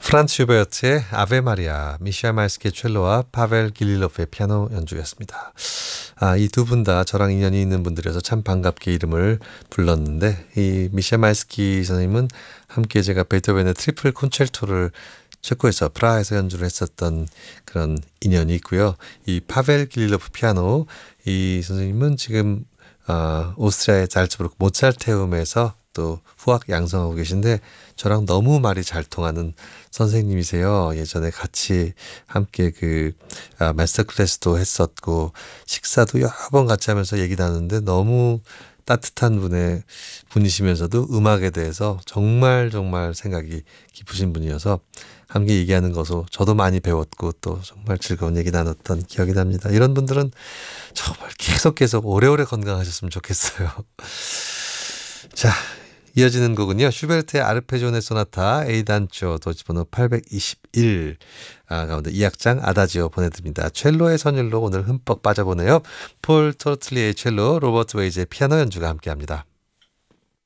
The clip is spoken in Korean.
프란츠 슈베르트의 아베 마리아, 미샤 마이스키의 첼로와 파벨 길릴로프의 피아노 연주였습니다. 이 두 분 다 저랑 인연이 있는 분들이어서 참 반갑게 이름을 불렀는데, 이 미샤 마이스키 선생님은 함께 제가 베토벤의 트리플 콘체르토를 체코에서 프라하에서 연주를 했었던 그런 인연이 있고요. 이 파벨 길릴로프 피아노, 이 선생님은 지금 오스트리아의 잘츠부르크 모차르테움에서 또 후학 양성하고 계신데, 저랑 너무 말이 잘 통하는 선생님이세요. 예전에 같이 함께 마스터 클래스도 했었고 식사도 여러 번 같이 하면서 얘기 나누는데, 너무 따뜻한 분이시면서도 음악에 대해서 정말 정말 생각이 깊으신 분이어서 함께 얘기하는 것도 저도 많이 배웠고 또 정말 즐거운 얘기 나눴던 기억이 납니다. 이런 분들은 정말 계속 오래오래 건강하셨으면 좋겠어요. 자, 이어지는 곡은요, 슈베르트의 아르페지오네 소나타 A단조 도지번호 821 가운데 2악장 아다지오 보내드립니다. 첼로의 선율로 오늘 흠뻑 빠져보네요. 폴 토르틀리의 첼로, 로버트 웨이즈의 피아노 연주가 함께합니다.